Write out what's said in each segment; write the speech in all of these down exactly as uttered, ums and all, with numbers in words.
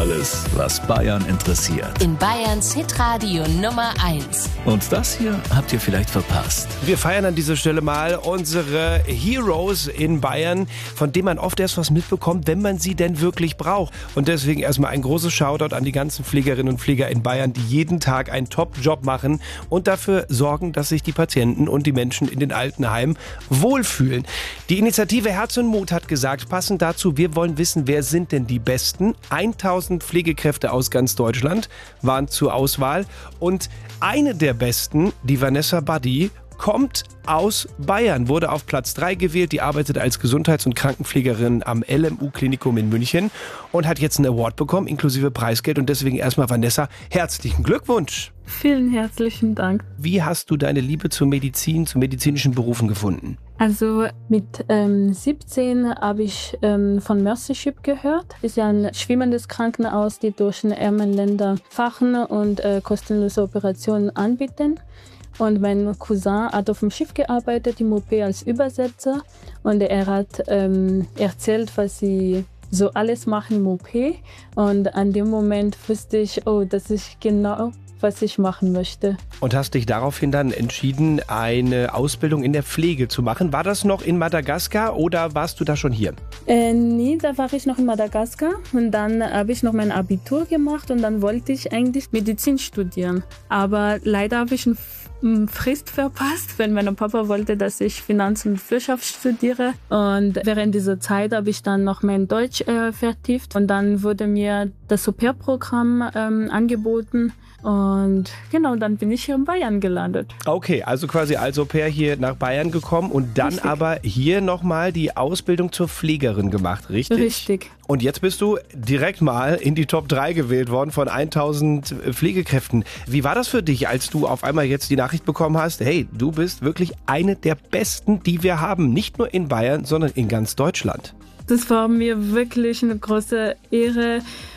Alles, was Bayern interessiert. In Bayerns Hitradio Nummer eins. Und das hier habt ihr vielleicht verpasst. Wir feiern an dieser Stelle mal unsere Heroes in Bayern, von denen man oft erst was mitbekommt, wenn man sie denn wirklich braucht. Und deswegen erstmal ein großes Shoutout an die ganzen Pflegerinnen und Pfleger in Bayern, die jeden Tag einen Top-Job machen und dafür sorgen, dass sich die Patienten und die Menschen in den Altenheimen wohlfühlen. Die Initiative Herz und Mut hat gesagt, passend dazu, wir wollen wissen, wer sind denn die Besten? tausend Pflegekräfte aus ganz Deutschland waren zur Auswahl und eine der Besten, die Vanessa Buddy, kommt aus Bayern, wurde auf Platz drei gewählt. Die arbeitet als Gesundheits- und Krankenpflegerin am L M U-Klinikum in München und hat jetzt einen Award bekommen, inklusive Preisgeld. Und deswegen erstmal, Vanessa, herzlichen Glückwunsch. Vielen herzlichen Dank. Wie hast du deine Liebe zur Medizin, zu medizinischen Berufen gefunden? Also mit ähm, siebzehn habe ich ähm, von Mercyship gehört. Ist ja ein schwimmendes Krankenhaus, die durch den ärmeren Länder fahren und äh, kostenlose Operationen anbieten. Und mein Cousin hat auf dem Schiff gearbeitet, im O P als Übersetzer. Und er hat ähm, erzählt, was sie so alles machen im O P. Und an dem Moment wusste ich, oh, das ist genau, was ich machen möchte. Und hast dich daraufhin dann entschieden, eine Ausbildung in der Pflege zu machen. War das noch in Madagaskar oder warst du da schon hier? Äh, nee, da war ich noch in Madagaskar. Und dann habe ich noch mein Abitur gemacht und dann wollte ich eigentlich Medizin studieren. Aber leider habe ich einen Frist verpasst, weil mein Papa wollte, dass ich Finanz- und Wirtschaft studiere. Und während dieser Zeit habe ich dann noch mein Deutsch äh, vertieft. Und dann wurde mir das Au-pair-Programm ähm, angeboten. Und genau, dann bin ich hier in Bayern gelandet. Okay, also quasi als Au-pair hier nach Bayern gekommen und dann richtig. Aber hier nochmal die Ausbildung zur Pflegerin gemacht, richtig? Richtig. Und jetzt bist du direkt mal in die Top drei gewählt worden von tausend Pflegekräften. Wie war das für dich, als du auf einmal jetzt die Nachricht bekommen hast, hey, du bist wirklich eine der Besten, die wir haben, nicht nur in Bayern, sondern in ganz Deutschland? Das war mir wirklich eine große Ehre.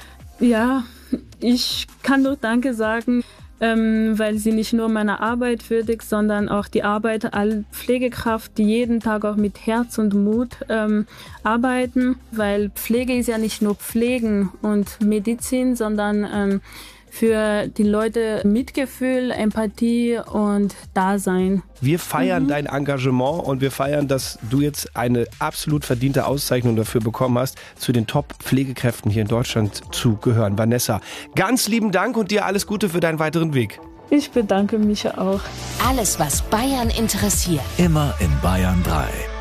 Ja, ich kann nur Danke sagen, ähm, weil sie nicht nur meine Arbeit würdigt, sondern auch die Arbeit aller Pflegekraft, die jeden Tag auch mit Herz und Mut ähm, arbeiten, weil Pflege ist ja nicht nur Pflegen und Medizin, sondern ähm, für die Leute Mitgefühl, Empathie und Dasein. Wir feiern mhm. dein Engagement und wir feiern, dass du jetzt eine absolut verdiente Auszeichnung dafür bekommen hast, zu den Top-Pflegekräften hier in Deutschland zu gehören. Vanessa, ganz lieben Dank und dir alles Gute für deinen weiteren Weg. Ich bedanke mich auch. Alles, was Bayern interessiert. Immer in Bayern drei.